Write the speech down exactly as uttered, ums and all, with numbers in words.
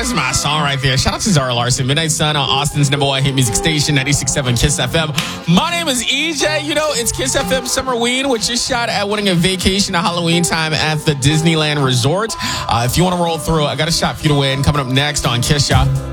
is my song right there. Shout out to Zara Larson. Midnight Sun on Austin's number one hit music station, ninety-six point seven Kiss F M. My name is E J. You know, it's Kiss F M Summerween, which is shot at winning a vacation at Halloween time at the Disneyland Resort. Uh, if you want to roll through, I got a shot for you to win. Coming up next on Kiss Shop.